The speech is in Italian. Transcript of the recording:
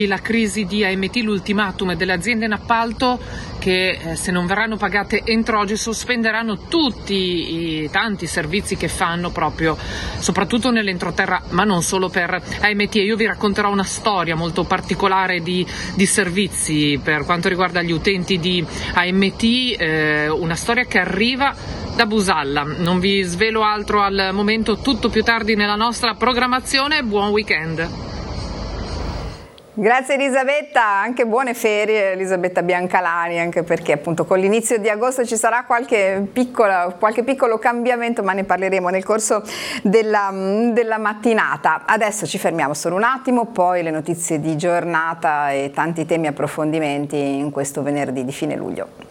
La crisi di AMT, l'ultimatum delle aziende in appalto che se non verranno pagate entro oggi sospenderanno tutti i tanti servizi che fanno proprio, soprattutto nell'entroterra, ma non solo per AMT. E io vi racconterò una storia molto particolare di servizi per quanto riguarda gli utenti di AMT, una storia che arriva da Busalla. Non vi svelo altro al momento, tutto più tardi nella nostra programmazione. Buon weekend. Grazie Elisabetta, anche buone ferie Elisabetta Biancalani, anche perché appunto con l'inizio di agosto ci sarà qualche piccolo cambiamento, ma ne parleremo nel corso della mattinata. Adesso ci fermiamo solo un attimo, poi le notizie di giornata e tanti temi e approfondimenti in questo venerdì di fine luglio.